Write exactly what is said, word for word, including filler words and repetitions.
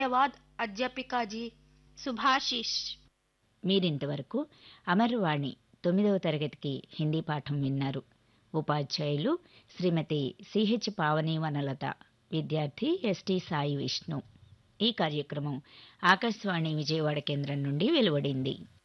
धन्यवाद अध्यापिका जी। सुभाषिश। మీరింతవరకు అమర్వాణి తొమ్మిదవ తరగతికి హిందీ పాఠం విన్నారు. ఉపాధ్యాయులు శ్రీమతి సిహెచ్ పావని వనలత, విద్యార్థి ఎస్టీ సాయి విష్ణు. ఈ కార్యక్రమం ఆకాశవాణి విజయవాడ కేంద్రం నుండి వెలువడింది.